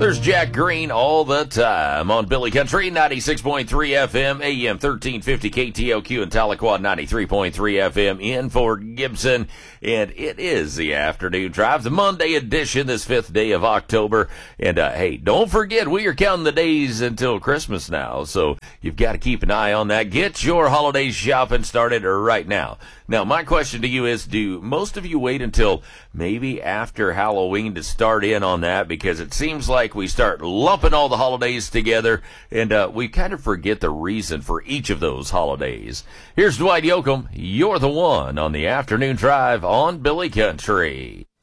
there's Jack Green all the time on Billy Country 96.3 FM, AM 1350 KTLQ, and Tahlequah 93.3 FM in Fort Gibson. And it is the afternoon drive, the Monday edition, this 5th day of October. And hey, don't forget, we are counting the days until Christmas now, so you've got to keep an eye on that. Get your holiday shopping started right now. Now, my question to you is, do most of you wait until maybe after Halloween to start in on that? Because it seems like we start lumping all the holidays together, and we kind of forget the reason for each of those holidays. Here's Dwight Yoakam. You're the one on the afternoon drive on Billy Country.